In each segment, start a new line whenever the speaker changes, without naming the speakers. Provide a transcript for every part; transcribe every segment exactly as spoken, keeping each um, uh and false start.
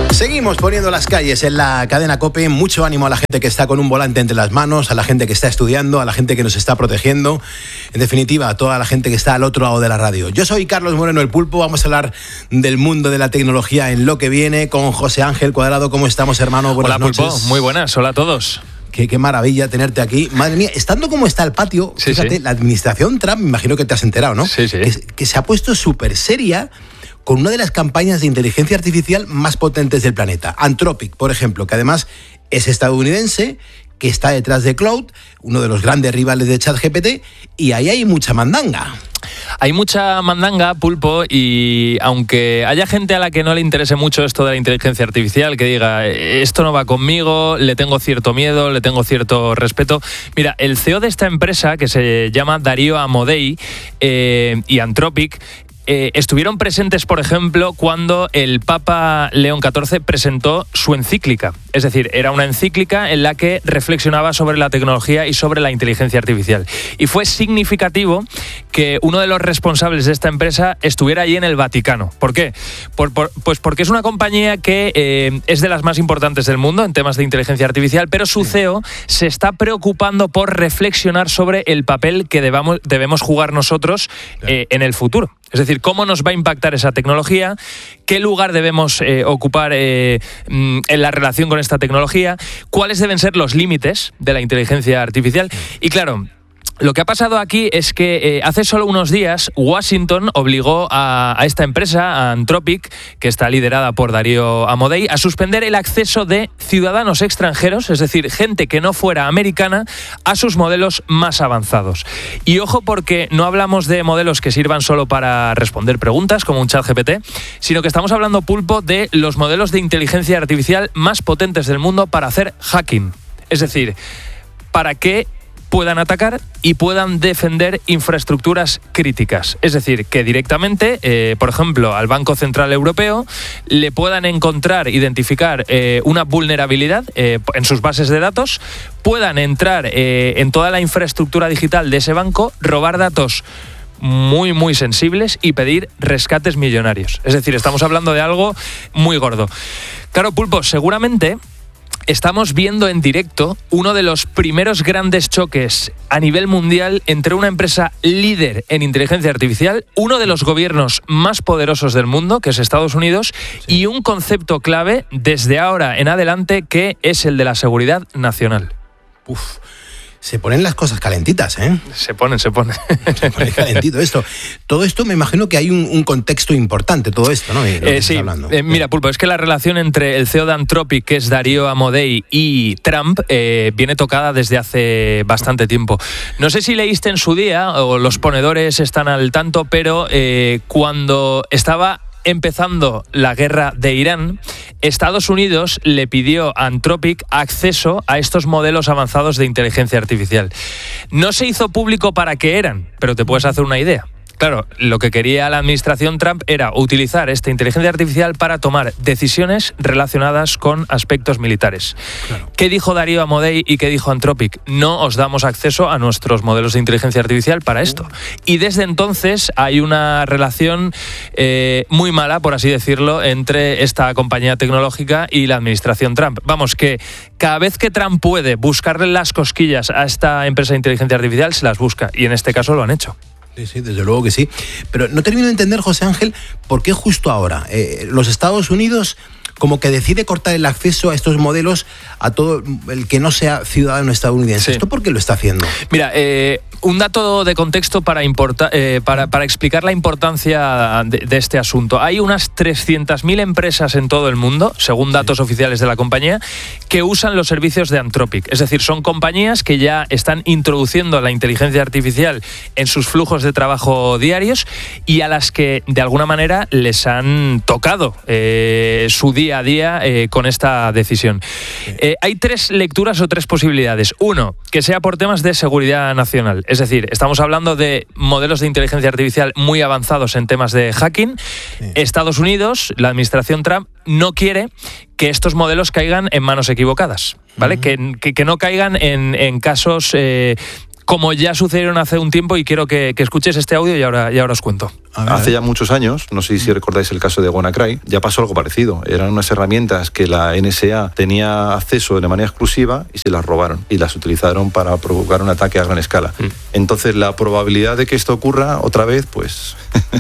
Seguimos poniendo las calles en la cadena COPE. Mucho ánimo a la gente que está con un volante entre las manos, a la gente que está estudiando, a la gente que nos está protegiendo. En definitiva, a toda la gente que está al otro lado de la radio. Yo soy Carlos Moreno, el Pulpo. Vamos a hablar del mundo de la tecnología en lo que viene con José Ángel Cuadrado. ¿Cómo estamos, hermano? Buenas
Hola,
noches.
Pulpo. Muy buenas. Hola a todos.
Qué, qué maravilla tenerte aquí. Madre mía, estando como está el patio,
sí,
fíjate,
sí.
la administración Trump, me imagino que te has enterado, ¿no?
Sí, sí.
Que, que se ha puesto súper seria con una de las campañas de inteligencia artificial más potentes del planeta. Anthropic, por ejemplo, que además es estadounidense, que está detrás de Claude, uno de los grandes rivales de ChatGPT, y ahí hay mucha mandanga.
Hay mucha mandanga, Pulpo, y aunque haya gente a la que no le interese mucho esto de la inteligencia artificial, que diga, esto no va conmigo, le tengo cierto miedo, le tengo cierto respeto. Mira, el C E O de esta empresa, que se llama Darío Amodei, eh, y Anthropic, Eh, estuvieron presentes, por ejemplo, cuando el Papa León catorce presentó su encíclica. Es decir, era una encíclica en la que reflexionaba sobre la tecnología y sobre la inteligencia artificial. Y fue significativo que uno de los responsables de esta empresa estuviera allí en el Vaticano. ¿Por qué? Por, por, pues porque es una compañía que eh, es de las más importantes del mundo en temas de inteligencia artificial, pero su C E O se está preocupando por reflexionar sobre el papel que debamos, debemos jugar nosotros eh, en el futuro. Es decir, cómo nos va a impactar esa tecnología, qué lugar debemos eh, ocupar eh, en la relación con esta tecnología, cuáles deben ser los límites de la inteligencia artificial. Y claro, lo que ha pasado aquí es que eh, hace solo unos días Washington obligó a, a esta empresa, a Anthropic, que está liderada por Darío Amodei, a suspender el acceso de ciudadanos extranjeros, es decir, gente que no fuera americana, a sus modelos más avanzados. Y ojo, porque no hablamos de modelos que sirvan solo para responder preguntas, como un ChatGPT, sino que estamos hablando, Pulpo, de los modelos de inteligencia artificial más potentes del mundo para hacer hacking. Es decir, para que puedan atacar y puedan defender infraestructuras críticas. Es decir, que directamente, eh, por ejemplo, al Banco Central Europeo le puedan encontrar, identificar eh, una vulnerabilidad eh, en sus bases de datos, puedan entrar eh, en toda la infraestructura digital de ese banco, robar datos muy, muy sensibles y pedir rescates millonarios. Es decir, estamos hablando de algo muy gordo. Claro, Pulpo, seguramente estamos viendo en directo uno de los primeros grandes choques a nivel mundial entre una empresa líder en inteligencia artificial, uno de los gobiernos más poderosos del mundo, que es Estados Unidos, sí, y un concepto clave desde ahora en adelante, que es el de la seguridad nacional.
Uf. Se ponen las cosas calentitas, ¿eh?
Se ponen, se ponen.
Se pone calentito esto. Todo esto, me imagino que hay un, un contexto importante, todo esto, ¿no?
Eh, sí, eh, mira, Pulpo, es que la relación entre el C E O de Anthropic, que es Darío Amodei, y Trump eh, viene tocada desde hace bastante tiempo. No sé si leíste en su día, o los ponedores están al tanto, pero eh, cuando estaba empezando la guerra de Irán, Estados Unidos le pidió a Anthropic acceso a estos modelos avanzados de inteligencia artificial. No se hizo público para qué eran, pero te puedes hacer una idea. Claro, lo que quería la administración Trump era utilizar esta inteligencia artificial para tomar decisiones relacionadas con aspectos militares. Claro. ¿Qué dijo Darío Amodei y qué dijo Anthropic? No os damos acceso a nuestros modelos de inteligencia artificial para esto. Y desde entonces hay una relación eh, muy mala, por así decirlo, entre esta compañía tecnológica y la administración Trump. Vamos, que cada vez que Trump puede buscarle las cosquillas a esta empresa de inteligencia artificial, se las busca. Y en este caso lo han hecho.
Sí, sí, desde luego que sí. Pero no termino de entender, José Ángel, por qué justo ahora eh, los Estados Unidos como que decide cortar el acceso a estos modelos a todo el que no sea ciudadano estadounidense. Sí. ¿Esto por qué lo está haciendo?
Mira, eh, un dato de contexto para, importa, eh, para, para explicar la importancia de, de este asunto. Hay unas trescientas mil empresas en todo el mundo, según datos sí. oficiales de la compañía, que usan los servicios de Anthropic. Es decir, son compañías que ya están introduciendo la inteligencia artificial en sus flujos de trabajo diarios y a las que de alguna manera les han tocado eh, su día a día eh, con esta decisión. Sí. Eh, hay tres lecturas o tres posibilidades. Uno, que sea por temas de seguridad nacional. Es decir, estamos hablando de modelos de inteligencia artificial muy avanzados en temas de hacking. Sí. Estados Unidos, la administración Trump, no quiere que estos modelos caigan en manos equivocadas, ¿vale? Uh-huh. Que, que, que no caigan en, en casos... Eh, como ya sucedieron hace un tiempo, y quiero que, que escuches este audio y ahora, y ahora os cuento.
A ver, hace ya muchos años, no sé si recordáis el caso de WannaCry, ya pasó algo parecido. Eran unas herramientas que la N S A tenía acceso de manera exclusiva y se las robaron y las utilizaron para provocar un ataque a gran escala. Mm. Entonces la probabilidad de que esto ocurra otra vez, pues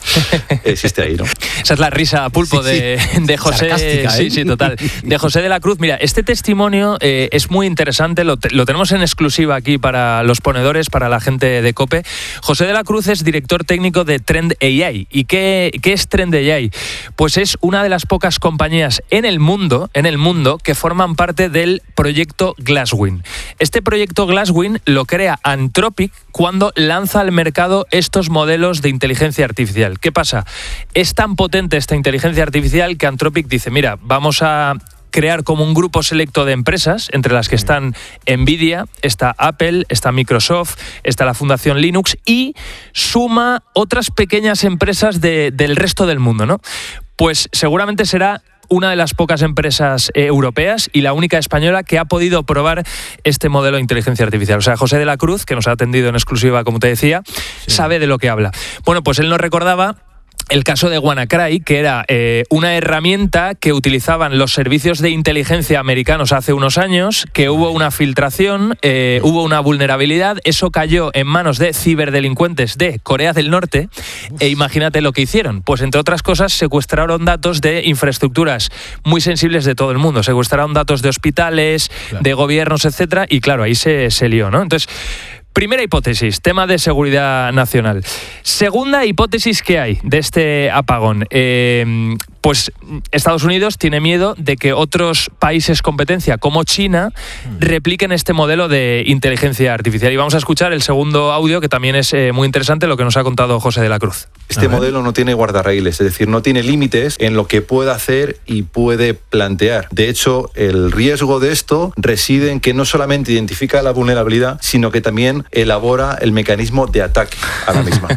existe ahí, ¿no?
Esa es la risa, Pulpo, sí, de, sí. de José. ¿eh? Sí, sí, total. De José de la Cruz. Mira, este testimonio eh, es muy interesante, lo, te, lo tenemos en exclusiva aquí para los ponedores, para la gente de COPE. José de la Cruz es director técnico de Trend A I. ¿Y qué, qué es Trend A I? Pues es una de las pocas compañías en el mundo, en el mundo que forman parte del proyecto Glasswing. Este proyecto Glasswing lo crea Anthropic cuando lanza al mercado estos modelos de inteligencia artificial. ¿Qué pasa? Es tan potente esta inteligencia artificial que Anthropic dice, mira, vamos a crear como un grupo selecto de empresas, entre las que están Nvidia, está Apple, está Microsoft, está la Fundación Linux y suma otras pequeñas empresas de, del resto del mundo, ¿no? Pues seguramente será una de las pocas empresas eh, europeas y la única española que ha podido probar este modelo de inteligencia artificial. O sea, José de la Cruz, que nos ha atendido en exclusiva, como te decía, sí. sabe de lo que habla. Bueno, pues él nos recordaba el caso de WannaCry, que era eh, una herramienta que utilizaban los servicios de inteligencia americanos hace unos años, que hubo una filtración, eh, hubo una vulnerabilidad, eso cayó en manos de ciberdelincuentes de Corea del Norte, e imagínate lo que hicieron. Pues entre otras cosas secuestraron datos de infraestructuras muy sensibles de todo el mundo, secuestraron datos de hospitales, claro. de gobiernos, etcétera, y claro, ahí se, se lió, ¿no? Entonces, primera hipótesis, tema de seguridad nacional. Segunda hipótesis que hay de este apagón. Eh, pues Estados Unidos tiene miedo de que otros países competencia como China repliquen este modelo de inteligencia artificial. Y vamos a escuchar el segundo audio, que también es eh, muy interesante, lo que nos ha contado José de la Cruz.
Este modelo no tiene guardarraíles, es decir, no tiene límites en lo que puede hacer y puede plantear. De hecho, el riesgo de esto reside en que no solamente identifica la vulnerabilidad, sino que también elabora el mecanismo de ataque a la misma.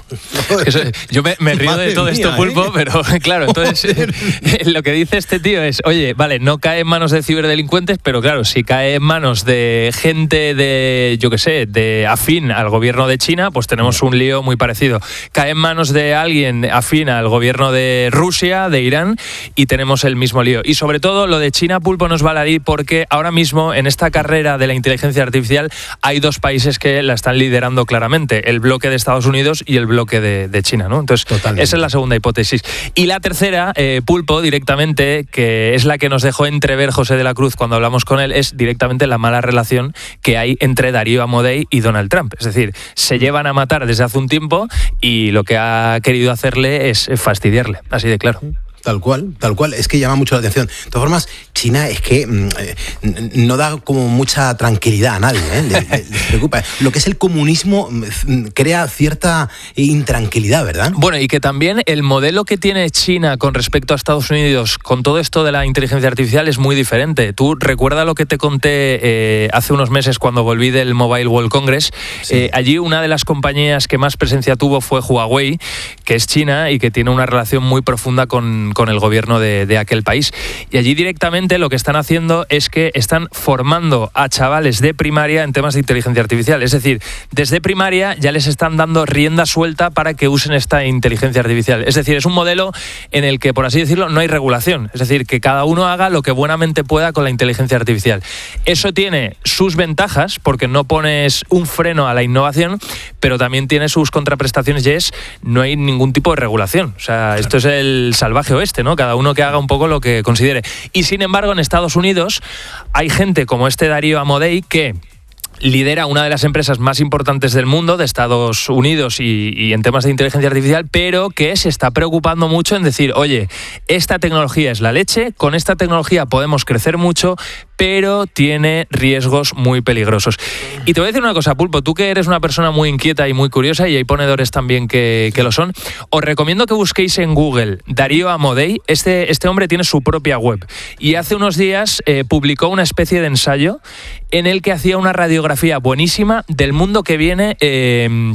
Eso, yo me, me río Madre de todo mía, esto, Pulpo, ¿eh? Pero claro, entonces lo que dice este tío es, oye, vale, no cae en manos de ciberdelincuentes, pero claro, si cae en manos de gente de, yo qué sé, de afín al gobierno de China, pues tenemos un lío muy parecido. Cae en manos de alguien afín al gobierno de Rusia, de Irán, y tenemos el mismo lío. Y sobre todo lo de China, Pulpo, nos va a ir porque ahora mismo en esta carrera de la inteligencia artificial hay dos países que la están liderando claramente, el bloque de Estados Unidos y el bloque bloque de, de China, ¿no? Entonces, Totalmente. Esa es la segunda hipótesis. Y la tercera, eh, Pulpo, directamente, que es la que nos dejó entrever José de la Cruz cuando hablamos con él, es directamente la mala relación que hay entre Darío Amodei y Donald Trump. Es decir, se llevan a matar desde hace un tiempo y lo que ha querido hacerle es fastidiarle, así de claro.
Tal cual, tal cual. Es que llama mucho la atención. De todas formas, China es que eh, no da como mucha tranquilidad a nadie, ¿eh? Les, les preocupa. Lo que es el comunismo crea cierta intranquilidad, ¿verdad?
Bueno, y que también el modelo que tiene China con respecto a Estados Unidos con todo esto de la inteligencia artificial es muy diferente. Tú recuerda lo que te conté eh, hace unos meses cuando volví del Mobile World Congress. Sí. Eh, allí una de las compañías que más presencia tuvo fue Huawei, que es China y que tiene una relación muy profunda con con el gobierno de, de aquel país. Y allí directamente lo que están haciendo es que están formando a chavales de primaria en temas de inteligencia artificial. Es decir, desde primaria ya les están dando rienda suelta para que usen esta inteligencia artificial. Es decir, es un modelo en el que, por así decirlo, no hay regulación. Es decir, que cada uno haga lo que buenamente pueda con la inteligencia artificial. Eso tiene sus ventajas porque no pones un freno a la innovación, pero también tiene sus contraprestaciones y es no hay ningún tipo de regulación. O sea, claro. Esto es el salvaje oeste, ¿no? Cada uno que haga un poco lo que considere. Y sin embargo, en Estados Unidos hay gente como este Darío Amodei que lidera una de las empresas más importantes del mundo, de Estados Unidos y, y en temas de inteligencia artificial, pero que se está preocupando mucho en decir, oye, esta tecnología es la leche, con esta tecnología podemos crecer mucho, pero tiene riesgos muy peligrosos. Y te voy a decir una cosa, Pulpo, tú que eres una persona muy inquieta y muy curiosa, y hay ponedores también que, que lo son, os recomiendo que busquéis en Google Darío Amodei. Este, este hombre tiene su propia web y hace unos días eh, publicó una especie de ensayo en el que hacía una radiografía buenísima del mundo que viene eh,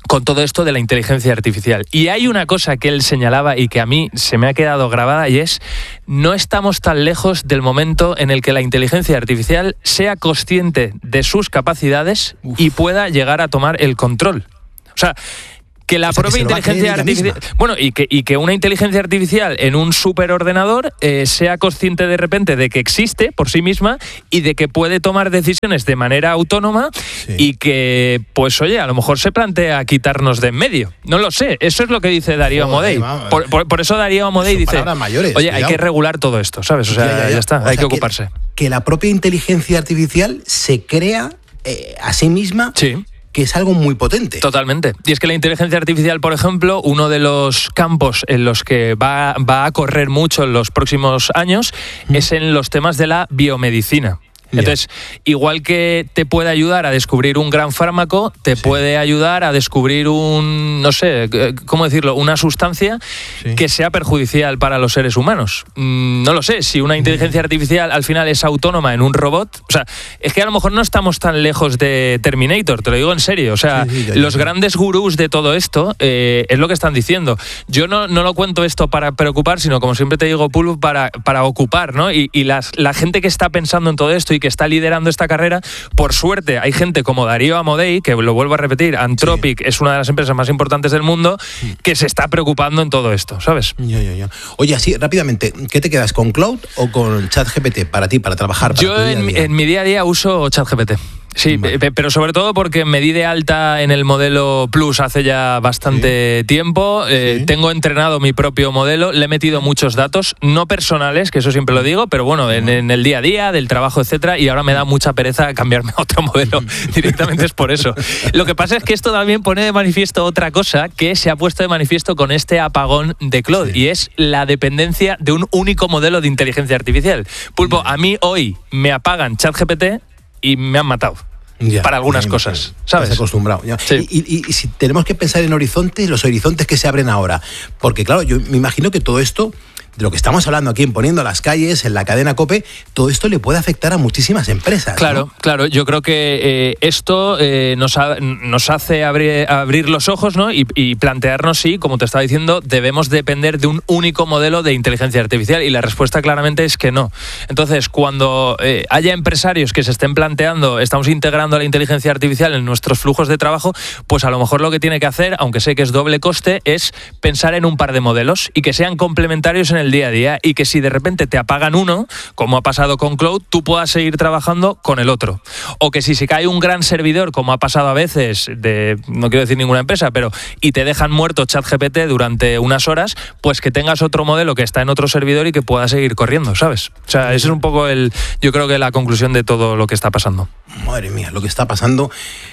con todo esto de la inteligencia artificial. Y hay una cosa que él señalaba y que a mí se me ha quedado grabada, y es: no estamos tan lejos del momento en el que la inteligencia artificial sea consciente de sus capacidades Uf. y pueda llegar a tomar el control. O sea, que la o sea, propia que inteligencia artificial, bueno, y que, y que una inteligencia artificial en un superordenador eh, sea consciente de repente de que existe por sí misma y de que puede tomar decisiones de manera autónoma, sí. y que, pues oye, a lo mejor se plantea quitarnos de en medio. No lo sé, eso es lo que dice Darío Amodei. Por, por, por eso Darío Amodei dice, mayores, oye, cuidado. Hay que regular todo esto, ¿sabes? O sea, ya, ya, ya. ya está, o hay sea, que ocuparse.
Que, que la propia inteligencia artificial se crea eh, a sí misma.
Sí.
Que es algo muy potente.
Totalmente. Y es que la inteligencia artificial, por ejemplo, uno de los campos en los que va, va a correr mucho en los próximos años mm. es en los temas de la biomedicina. Entonces, yeah. igual que te puede ayudar a descubrir un gran fármaco, te sí. puede ayudar a descubrir un, no sé, ¿cómo decirlo? Una sustancia sí. que sea perjudicial para los seres humanos. Mm, no lo sé, si una inteligencia artificial al final es autónoma en un robot, o sea, es que a lo mejor no estamos tan lejos de Terminator, te lo digo en serio. O sea, sí, sí, ya, los ya. grandes gurús de todo esto eh, es lo que están diciendo. Yo no, no lo cuento esto para preocupar, sino, como siempre te digo, Pulpo, para, para ocupar, ¿no? Y, y las, la gente que está pensando en todo esto y que está liderando esta carrera, por suerte hay gente como Darío Amodei, que lo vuelvo a repetir, Anthropic sí. es una de las empresas más importantes del mundo, que se está preocupando en todo esto, ¿sabes?
Ya, ya, ya. Oye, así rápidamente, ¿qué te quedas, con Cloud o con ChatGPT para ti, para trabajar? Para
Yo en, en mi día a día uso ChatGPT. Sí, vale. Pero sobre todo porque me di de alta en el modelo Plus hace ya bastante sí. tiempo. Eh, sí. Tengo entrenado mi propio modelo, le he metido muchos datos, no personales, que eso siempre lo digo, pero bueno, en, en el día a día, del trabajo, etcétera, y ahora me da mucha pereza cambiarme a otro modelo. Directamente es por eso. Lo que pasa es que esto también pone de manifiesto otra cosa que se ha puesto de manifiesto con este apagón de Claude, sí. y es la dependencia de un único modelo de inteligencia artificial. Pulpo, a mí hoy me apagan ChatGPT y me han matado. Ya, para algunas ya, cosas, ¿sabes?
Estás acostumbrado. Ya.
Sí.
Y, y, y si tenemos que pensar en horizontes, los horizontes que se abren ahora, porque claro, yo me imagino que todo esto, de lo que estamos hablando aquí en Poniendo las Calles, en la cadena COPE, todo esto le puede afectar a muchísimas empresas.
Claro,
¿no?
claro. Yo creo que eh, esto eh, nos, ha, nos hace abrir, abrir los ojos, ¿no? Y, y plantearnos si, como te estaba diciendo, debemos depender de un único modelo de inteligencia artificial. Y la respuesta claramente es que no. Entonces, cuando eh, haya empresarios que se estén planteando, estamos integrando la inteligencia artificial en nuestros flujos de trabajo, pues a lo mejor lo que tiene que hacer, aunque sé que es doble coste, es pensar en un par de modelos y que sean complementarios en el día a día, y que si de repente te apagan uno, como ha pasado con Cloud, tú puedas seguir trabajando con el otro. O que si se cae un gran servidor, como ha pasado a veces, de no quiero decir ninguna empresa, pero y te dejan muerto ChatGPT durante unas horas, pues que tengas otro modelo que está en otro servidor y que pueda seguir corriendo, ¿sabes? O sea, ese es un poco el, yo creo que la conclusión de todo lo que está pasando.
Madre mía, lo que está pasando,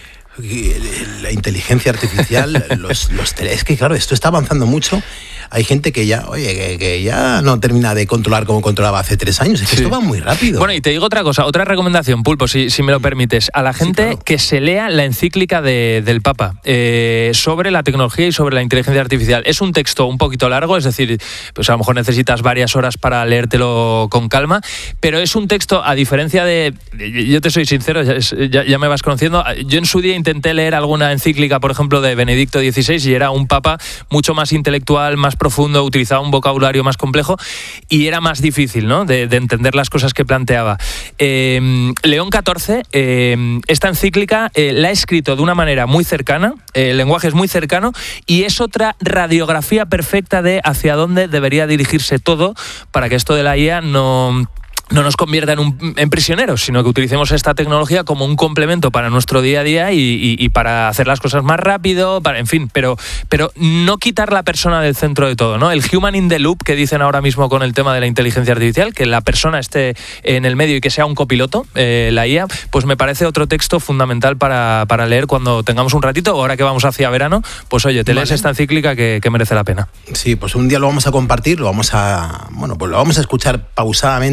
la inteligencia artificial, los, los tele, es que claro, esto está avanzando mucho. Hay gente que ya, oye, que, que ya no termina de controlar como controlaba hace tres años. Es que sí. esto va muy rápido.
Bueno, y te digo otra cosa, otra recomendación, Pulpo, si, si me lo permites. A la gente sí, claro. que se lea la encíclica de, del Papa eh, sobre la tecnología y sobre la inteligencia artificial. Es un texto un poquito largo, es decir, pues a lo mejor necesitas varias horas para leértelo con calma, pero es un texto, a diferencia de... Yo te soy sincero, ya, ya, ya me vas conociendo. Yo en su día intenté leer alguna encíclica, por ejemplo, de Benedicto dieciséis, y era un Papa mucho más intelectual, más profundo, utilizaba un vocabulario más complejo y era más difícil, ¿no? de, de entender las cosas que planteaba. Eh, León catorce, eh, esta encíclica eh, la ha escrito de una manera muy cercana, eh, el lenguaje es muy cercano y es otra radiografía perfecta de hacia dónde debería dirigirse todo para que esto de la I A no... no nos convierta en, un, en prisioneros, sino que utilicemos esta tecnología como un complemento para nuestro día a día y, y, y para hacer las cosas más rápido, para, en fin, pero, pero no quitar la persona del centro de todo, ¿no? El human in the loop que dicen ahora mismo con el tema de la inteligencia artificial, que la persona esté en el medio y que sea un copiloto, eh, la I A, pues me parece otro texto fundamental para, para leer cuando tengamos un ratito, ahora que vamos hacia verano, pues oye, te lees vale. esta encíclica que, que merece la pena.
Sí, pues un día lo vamos a compartir, lo vamos a, bueno, pues lo vamos a escuchar pausadamente para que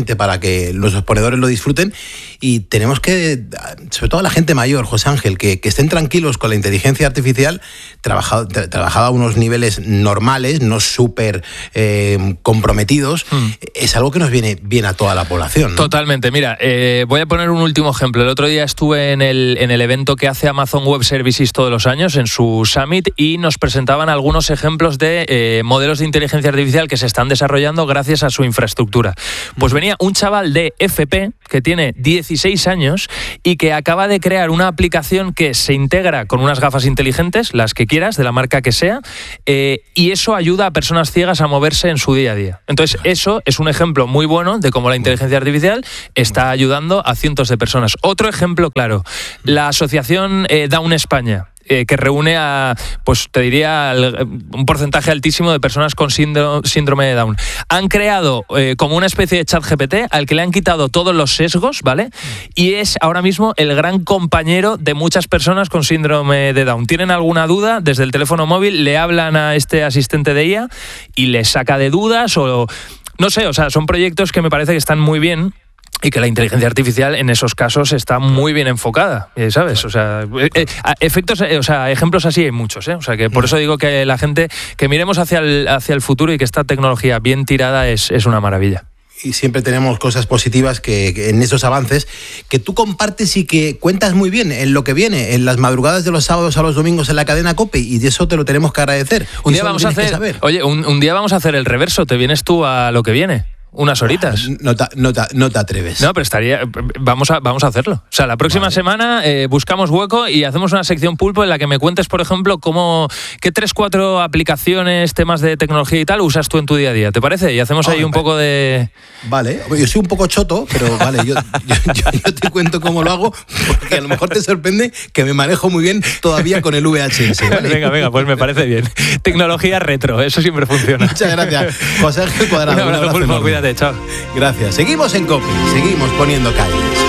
que los ponedores lo disfruten, y tenemos que, sobre todo a la gente mayor, José Ángel, que, que estén tranquilos con la inteligencia artificial, trabajado, tra, trabajado a unos niveles normales, no súper eh, comprometidos, mm. es algo que nos viene bien a toda la población, ¿no?
Totalmente. Mira, eh, voy a poner un último ejemplo. El otro día estuve en el, en el evento que hace Amazon Web Services todos los años, en su Summit, y nos presentaban algunos ejemplos de eh, modelos de inteligencia artificial que se están desarrollando gracias a su infraestructura. Pues venía un chaval de F P que tiene dieciséis años y que acaba de crear una aplicación que se integra con unas gafas inteligentes, las que quieras, de la marca que sea, eh, y eso ayuda a personas ciegas a moverse en su día a día. Entonces, eso es un ejemplo muy bueno de cómo la inteligencia artificial está ayudando a cientos de personas. Otro ejemplo claro, la asociación eh, Down España, Eh, que reúne a, pues te diría, un porcentaje altísimo de personas con síndrome de Down. Han creado eh, como una especie de chat G P T al que le han quitado todos los sesgos, ¿vale? Y es ahora mismo el gran compañero de muchas personas con síndrome de Down. Tienen alguna duda, desde el teléfono móvil le hablan a este asistente de I A y les saca de dudas, o no sé, o sea, son proyectos que me parece que están muy bien, y que la inteligencia artificial en esos casos está muy bien enfocada, ¿sabes? O sea, efectos, o sea, ejemplos así hay muchos, ¿eh? O sea, que por eso digo que la gente, que miremos hacia el, hacia el futuro, y que esta tecnología bien tirada es, es una maravilla.
Y siempre tenemos cosas positivas que, que en esos avances que tú compartes y que cuentas muy bien en lo que viene, en las madrugadas de los sábados a los domingos en la cadena COPE, y de eso te lo tenemos que agradecer.
Un día vamos a hacer, oye, un, un día vamos a hacer el reverso, te vienes tú a lo que viene. Unas horitas.
No te, no, te, no te atreves.
No, pero estaría. Vamos a, vamos a hacerlo. O sea, la próxima vale. semana eh, buscamos hueco y hacemos una sección Pulpo en la que me cuentes, por ejemplo, cómo, qué tres, cuatro aplicaciones, temas de tecnología y tal usas tú en tu día a día. ¿Te parece? Y hacemos oh, ahí un poco de.
Vale, yo soy un poco choto, pero vale, yo, yo, yo, yo te cuento cómo lo hago, porque a lo mejor te sorprende que me manejo muy bien todavía con el V H S. ¿Vale?
Venga, venga, pues me parece bien. Tecnología retro, eso siempre funciona.
Muchas gracias. José Ángel Cuadrado.
Un abrazo, un abrazo, Pulpo, cuídate, chao.
Gracias. Seguimos en COPE, seguimos poniendo calles.